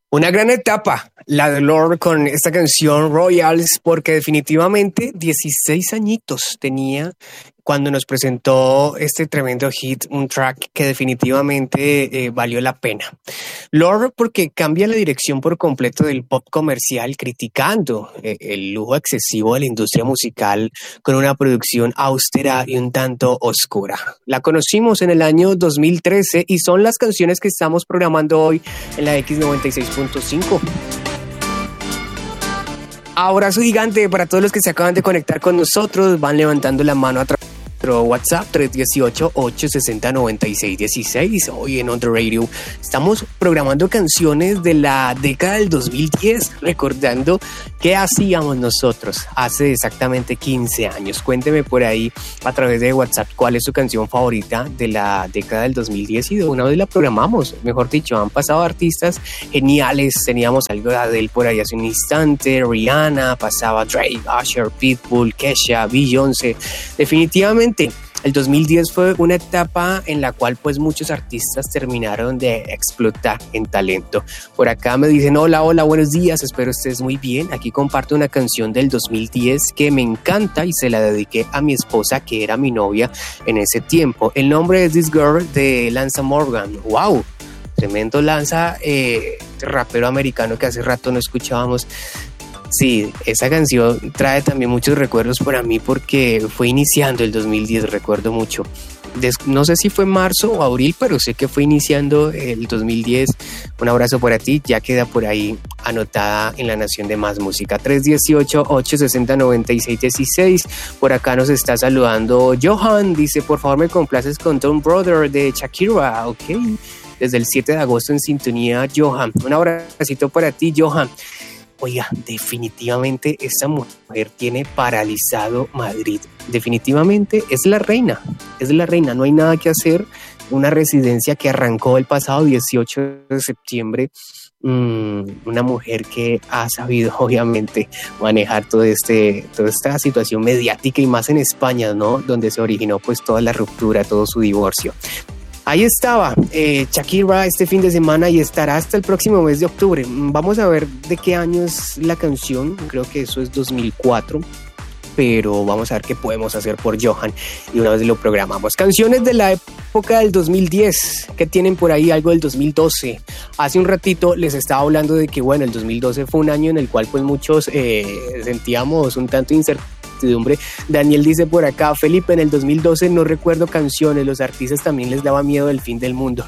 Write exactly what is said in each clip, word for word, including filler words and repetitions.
Una gran etapa, la de Lorde con esta canción Royals, porque definitivamente dieciséis añitos tenía cuando nos presentó este tremendo hit, un track que definitivamente eh, valió la pena. Lorde porque cambia la dirección por completo del pop comercial, criticando eh, el lujo excesivo de la industria musical con una producción austera y un tanto oscura. La conocimos en el año dos mil trece y son las canciones que estamos programando hoy en la X noventa y seis punto cinco. Abrazo gigante para todos los que se acaban de conectar con nosotros, van levantando la mano a través de nuestro WhatsApp tres uno ocho, ocho seis cero, nueve seis uno seis. Hoy en On The Radio estamos programando canciones de la década del dos mil diez, recordando qué hacíamos nosotros hace exactamente quince años. Cuénteme por ahí a través de WhatsApp cuál es su canción favorita de la década del dos mil diez y de una vez la programamos. Mejor dicho, han pasado artistas geniales. Teníamos algo de Adele por ahí hace un instante, Rihanna, pasaba Drake, Usher, Pitbull, Kesha, Beyoncé. Definitivamente el dos mil diez fue una etapa en la cual pues muchos artistas terminaron de explotar en talento. Por acá me dicen hola, hola, buenos días, espero estés muy bien. Aquí comparto una canción del dos mil diez que me encanta y se la dediqué a mi esposa que era mi novia en ese tiempo. El nombre es This Girl de Lanza Morgan. ¡Wow! Tremendo Lanza, eh, rapero americano que hace rato no escuchábamos. Sí, esa canción trae también muchos recuerdos para mí porque fue iniciando el dos mil diez, recuerdo mucho. Des- no sé si fue marzo o abril, pero sé que fue iniciando el dos mil diez. Un abrazo para ti, ya queda por ahí anotada en La Nación de Más Música. tres uno ocho, ocho seis cero, nueve seis uno seis. Por acá nos está saludando Johan, dice por favor me complaces con Don't Brother de Shakira. Ok, desde el siete de agosto en sintonía Johan. Un abracito para ti Johan. Oiga, definitivamente esta mujer tiene paralizado Madrid. Definitivamente es la reina, es la reina, no hay nada que hacer. Una residencia que arrancó el pasado dieciocho de septiembre. Mm, una mujer que ha sabido obviamente manejar todo este, toda esta situación mediática y más en España, ¿no? Donde se originó pues toda la ruptura, todo su divorcio. Ahí estaba eh, Shakira este fin de semana y estará hasta el próximo mes de octubre. Vamos a ver de qué año es la canción. Creo que eso es dos mil cuatro. Pero vamos a ver qué podemos hacer por Johan y una vez lo programamos. Canciones de la época del dos mil diez, que tienen por ahí algo del dos mil doce. Hace un ratito les estaba hablando de que bueno, el dos mil doce fue un año en el cual pues muchos eh, sentíamos un tanto incertidumbre. Daniel dice por acá, Felipe, en el dos mil doce no recuerdo canciones, los artistas también les daba miedo el fin del mundo.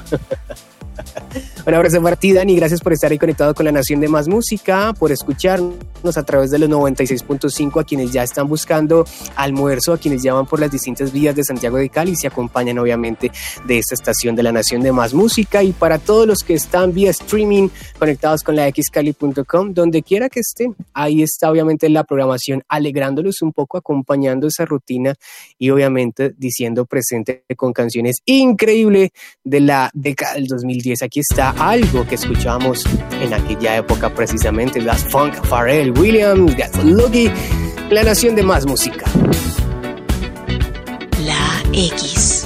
Un abrazo para ti, Dani, gracias por estar ahí conectado con La Nación de Más Música, por escucharnos a través de los noventa y seis punto cinco, a quienes ya están buscando almuerzo, a quienes ya van por las distintas vías de Santiago de Cali, se acompañan obviamente de esta estación de La Nación de Más Música, y para todos los que están vía streaming conectados con la x cali punto com, donde quiera que estén, ahí está obviamente la programación, alegrándolos un poco, acompañando esa rutina y obviamente diciendo presente con canciones increíbles de la década del dos mil diez. Aquí está algo que escuchábamos en aquella época precisamente, las Funk, Pharrell Williams, Get Lucky, La Nación de Más Música. La X.